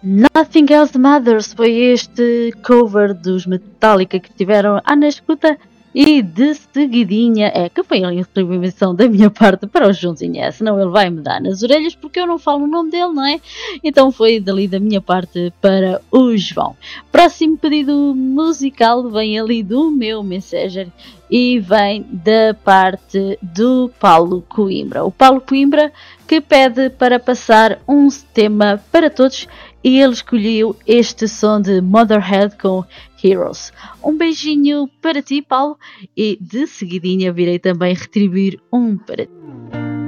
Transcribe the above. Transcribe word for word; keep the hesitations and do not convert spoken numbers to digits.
Nothing Else Matters foi este cover dos Metallica que tiveram à na escuta e de seguidinha é que foi a retribuição da minha parte para o Joãozinho, é, senão ele vai me dar nas orelhas porque eu não falo o nome dele, não é? Então foi dali da minha parte para o João. Próximo pedido musical vem ali do meu Messenger e vem da parte do Paulo Coimbra. O Paulo Coimbra que pede para passar um tema para todos e ele escolheu este som de Motherhead com Heroes. Um beijinho para ti, Paulo, e de seguidinha virei também retribuir um para ti.